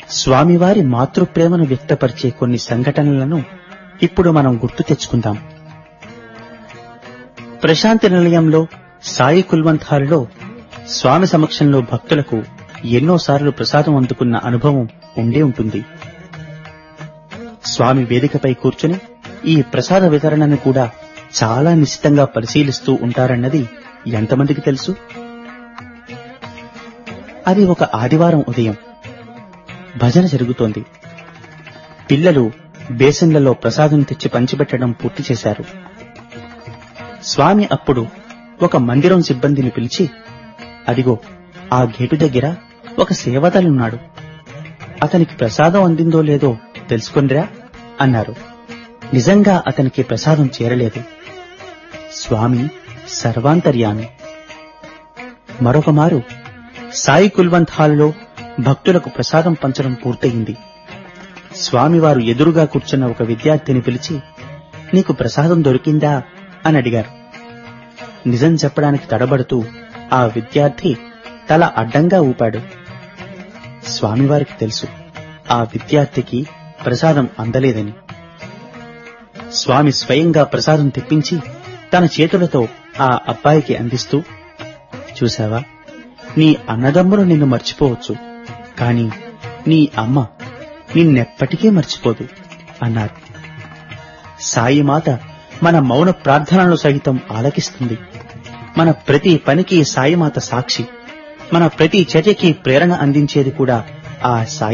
స్వామివారి మాతృప్రేమను వ్యక్తపరిచే కొన్ని సంఘటనలను ఇప్పుడు మనం గుర్తు తెచ్చుకుందాం. ప్రశాంతి నిలయంలో సాయి కుల్వంత్ హాలులో స్వామి సమక్షంలో భక్తులకు ఎన్నోసార్లు ప్రసాదం అందుకున్న అనుభవం ఉండే ఉంటుంది. స్వామి వేదికపై కూర్చుని ఈ ప్రసాద వితరణను కూడా చాలా నిశితంగా పరిశీలిస్తూ ఉంటారన్నది ఎంతమందికి తెలుసు? అది ఒక ఆదివారం ఉదయం. భజన జరుగుతోంది. పిల్లలు బేసిన్లలో ప్రసాదం తెచ్చి పంచిపెట్టడం పూర్తి చేశారు. స్వామి అప్పుడు ఒక మందిరం సిబ్బందిని పిలిచి, అదిగో ఆ గేటు దగ్గర ఒక సేవదలున్నాడు, అతనికి ప్రసాదం అందిందో లేదో తెలుసుకొనిరా అన్నారు. నిజంగా అతనికి ప్రసాదం చేరలేదు. స్వామి సర్వాంతర్యామి. మరొక మారు సాయి కుల్వంత్ హాలులో భక్తులకు ప్రసాదం పంచడం పూర్తయింది. స్వామివారు ఎదురుగా కూర్చున్న ఒక విద్యార్థిని పిలిచి, నీకు ప్రసాదం దొరికిందా అని అడిగారు. నిజం చెప్పడానికి తడబడుతూ ఆ విద్యార్థి తల అడ్డంగా ఊపాడు. స్వామివారికి తెలుసు ఆ విద్యార్థికి ప్రసాదం అందలేదని. స్వామి స్వయంగా ప్రసాదం తెప్పించి తన చేతులతో ఆ అబ్బాయికి అందిస్తూ, చూశావా, నీ అన్నదమ్ములు నిన్ను మర్చిపోవచ్చు, కాని నీ అమ్మ నిన్నెప్పటికీ మర్చిపోదు అన్నారు. సాయిమాత మన మౌన ప్రార్థనలు సహితం ఆలకిస్తుంది. మన ప్రతి పనికి సాయిమాత సాక్షి. మన ప్రతి చర్యకి ప్రేరణ అందించేది కూడా ఆ సాయి